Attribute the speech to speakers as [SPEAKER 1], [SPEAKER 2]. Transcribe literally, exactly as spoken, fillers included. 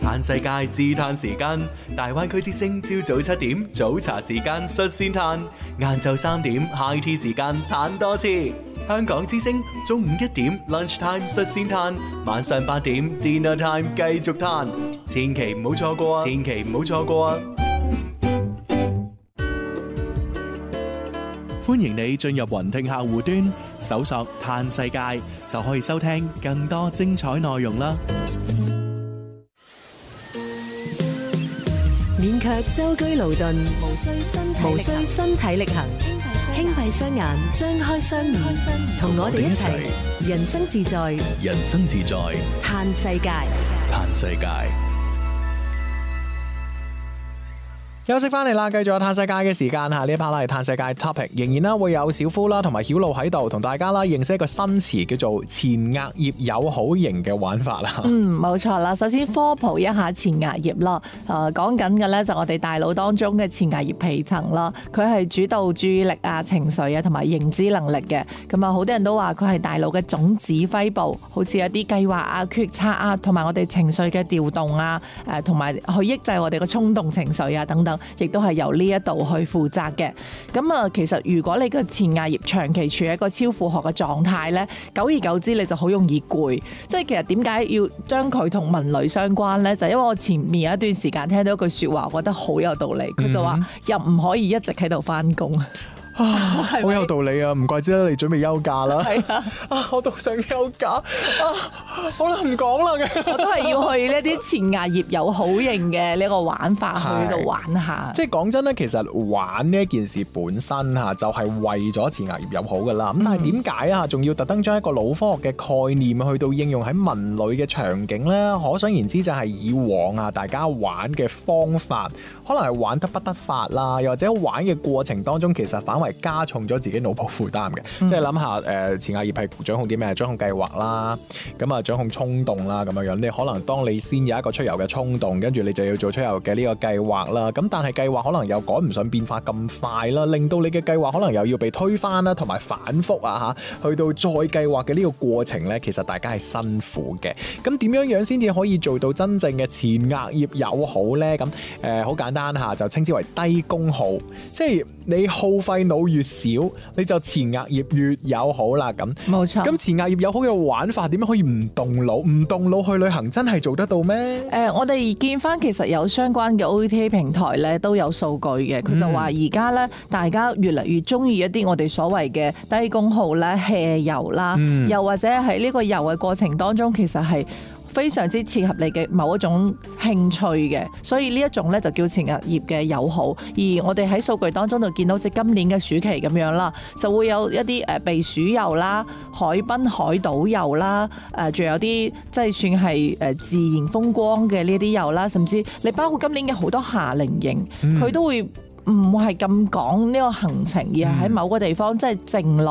[SPEAKER 1] 嘆世界自嘆時間，大灣區之聲朝早七點早茶時間率先嘆，晏晝三點 high tea 時間嘆多次。香港之聲中午一點 lunch time 率先嘆，晚上八點 dinner time 繼續嘆，千祈唔好錯過啊！千祈唔好錯過啊！歡迎你進入雲聽客戶端，搜索嘆世界就可以收聽更多精彩內容啦。
[SPEAKER 2] 免卻舟車勞頓，無需身體無需身體力行，輕閉雙眼，張開雙耳，同我哋一齊人生自在，
[SPEAKER 1] 人生自在，
[SPEAKER 2] 嘆世界，
[SPEAKER 1] 嘆世界。
[SPEAKER 3] 休息翻嚟啦，繼續有嘆世界嘅時間吓，呢一 part 啦係嘆世界 topic， 仍然啦會有小夫啦同埋曉露喺度同大家啦認識一個新詞叫做前額葉友好型嘅玩法啦。
[SPEAKER 4] 嗯，冇錯啦。首先科普一下前額葉啦，誒講緊嘅咧就我哋大腦當中嘅前額葉皮層啦，佢係主導注意力啊、情緒啊同埋認知能力嘅。咁啊，好多人都話佢係大腦嘅總指揮部，好似一啲計劃啊、決策啊，同埋我哋情緒嘅調動啊，誒同埋去抑制我哋嘅衝動情緒啊等等。亦都係由呢一度去負責嘅。咁啊，其實如果你個前額葉長期處喺一個超負荷嘅狀態咧，久而久之你就好容易攰。即係其實點解要將佢同文旅相關咧？就係因為我前面有一段時間聽到一句説話，我覺得好有道理。佢就話：又唔可以一直喺度返工。
[SPEAKER 3] 啊，好有道理啊！唔怪之得你準備休假啦。係啊，啊，我都想休假。啊，好啦，唔講啦嘅。
[SPEAKER 4] 我都係要去呢啲前額葉友好型嘅呢個玩法去度玩下。
[SPEAKER 3] 即係講真咧，其實玩呢一件事本身嚇就係為咗前額葉友好噶啦。咁但係點解啊？仲要特登將一個腦科學嘅概念去到應用喺文旅嘅場景咧？可想而知就係以往啊，大家玩嘅方法可能係玩得不得法啦，又或者玩嘅過程當中其實反為加重咗自己腦部負擔嘅，嗯、即係諗下誒前額葉係掌控啲咩？掌控計劃啦，咁啊掌控衝動啦咁樣樣。你可能當你先有一個出遊嘅衝動，跟住你就要做出遊嘅呢個計劃啦。咁但係計劃可能又趕唔上變化咁快啦，令到你嘅計劃可能又要被推翻啦，同埋反覆啊嚇，去到再計劃嘅呢個過程咧，其實大家係辛苦嘅。咁點樣樣先至可以做到真正嘅前額葉友好咧？咁誒好簡單嚇，就稱之為低功耗，即係你耗費腦越少，你就前額葉越友好啦。咁
[SPEAKER 4] 冇錯。
[SPEAKER 3] 咁前額葉友好嘅玩法點樣可以唔動腦？唔動腦去旅行真係做得到咩？誒、
[SPEAKER 4] 呃，我哋見翻其實有相關嘅 O T A 平台咧都有數據嘅，佢就話而家咧大家越嚟越中意一啲我哋所謂嘅低功耗咧 hea 遊啦，嗯、又或者喺呢個遊嘅過程當中，其實係非常之切合你嘅某一種興趣嘅，所以呢一種咧就叫前額葉嘅友好。而我哋喺數據當中就見到，即今年嘅暑期咁樣啦，就會有一啲誒避暑遊啦、海濱海島遊啦，誒仲有啲即係算係誒自然風光嘅呢啲遊啦，甚至你包括今年嘅好多夏令營，佢、嗯、都會唔係咁講呢個行程，而係喺某個地方即係靜落。